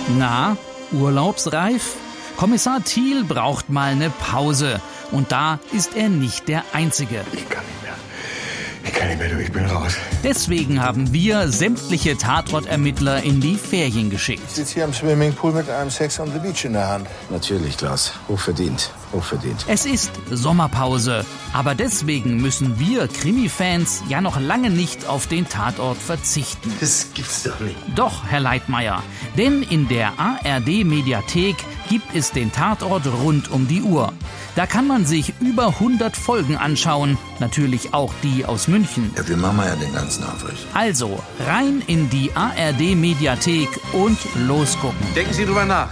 Na, urlaubsreif? Kommissar Thiel braucht mal eine Pause. Und da ist er nicht der Einzige. Ich kann nicht mehr, du, ich bin raus. Deswegen haben wir sämtliche Tatortermittler in die Ferien geschickt. Ich sitze hier am Swimmingpool mit einem Sex on the Beach in der Hand. Natürlich, Klaus. Hochverdient. Hochverdient. Es ist Sommerpause. Aber deswegen müssen wir Krimi-Fans ja noch lange nicht auf den Tatort verzichten. Das gibt's doch nicht. Doch, Herr Leitmayr. Denn in der ARD-Mediathek gibt es den Tatort rund um die Uhr. Da kann man sich über 100 Folgen anschauen, natürlich auch die aus München. Ja, wir machen ja den ganzen Aufriss. Also rein in die ARD-Mediathek und losgucken. Denken Sie drüber nach.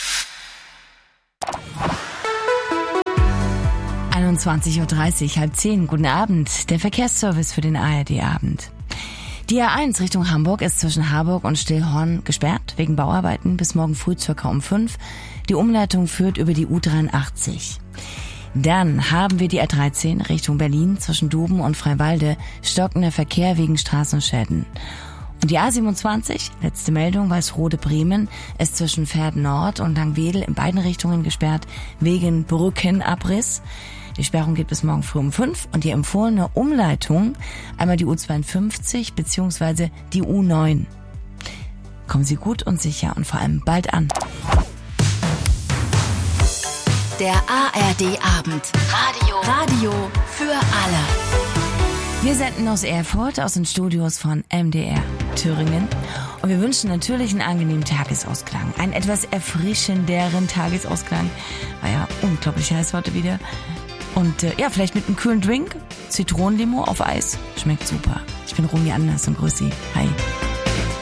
21:30 Uhr, 9:30. Guten Abend, der Verkehrsservice für den ARD-Abend. Die A1 Richtung Hamburg ist zwischen Harburg und Stillhorn gesperrt, wegen Bauarbeiten bis morgen früh circa um 5. Die Umleitung führt über die U83. Dann haben wir die A13 Richtung Berlin zwischen Duben und Freiwalde, stockender Verkehr wegen Straßenschäden. Und die A27, letzte Meldung, Weißrode-Bremen, ist zwischen Verden Nord und Langwedel in beiden Richtungen gesperrt, wegen Brückenabriss. Die Sperrung geht bis morgen früh um 5 und die empfohlene Umleitung, einmal die U52 bzw. die U9. Kommen Sie gut und sicher und vor allem bald an. Der ARD-Abend. Radio für alle. Wir senden aus Erfurt, aus den Studios von MDR Thüringen. Und wir wünschen natürlich einen angenehmen Tagesausklang. Einen etwas erfrischenderen Tagesausklang. War ja unglaublich heiß heute wieder. Und ja, vielleicht mit einem kühlen Drink. Zitronenlimo auf Eis. Schmeckt super. Ich bin Romy Anders und grüß Sie. Hi.